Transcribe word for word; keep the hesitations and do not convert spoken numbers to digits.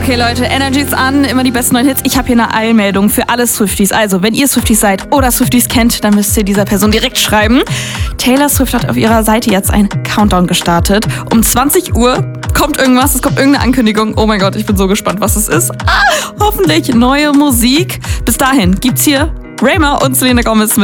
Okay, Leute, Energy ist an, immer die besten neuen Hits. Ich habe hier eine Eilmeldung für alle Swifties. Also, wenn ihr Swifties seid oder Swifties kennt, dann müsst ihr dieser Person direkt schreiben. Taylor Swift hat auf ihrer Seite jetzt einen Countdown gestartet. Um zwanzig Uhr kommt irgendwas, es kommt irgendeine Ankündigung. Oh mein Gott, ich bin so gespannt, was es ist. Ah, hoffentlich neue Musik. Bis dahin gibt's hier Rayma und Selena Gomez mit